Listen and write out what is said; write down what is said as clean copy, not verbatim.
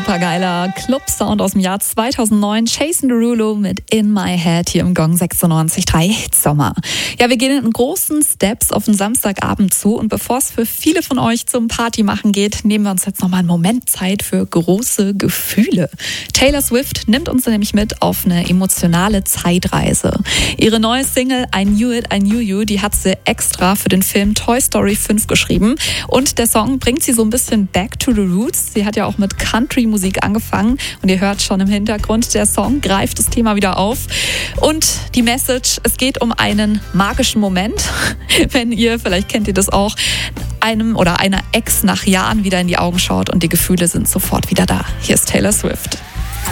supergeiler Club-Sound aus dem Jahr 2009. Jason Derulo mit In My Head hier im Gong 96.3 Sommer. Ja, wir gehen in großen Steps auf den Samstagabend zu und bevor es für viele von euch zum Party machen geht, nehmen wir uns jetzt nochmal einen Moment Zeit für große Gefühle. Taylor Swift nimmt uns nämlich mit auf eine emotionale Zeitreise. Ihre neue Single I Knew It, I Knew You, die hat sie extra für den Film Toy Story 5 geschrieben und der Song bringt sie so ein bisschen back to the roots. Sie hat ja auch mit Country-Musik angefangen und ihr hört schon im Hintergrund, der Song greift das Thema wieder auf. Und die Message, es geht um einen magischen Moment, wenn ihr, vielleicht kennt ihr das auch, einem oder einer Ex nach Jahren wieder in die Augen schaut und die Gefühle sind sofort wieder da. Hier ist Taylor Swift.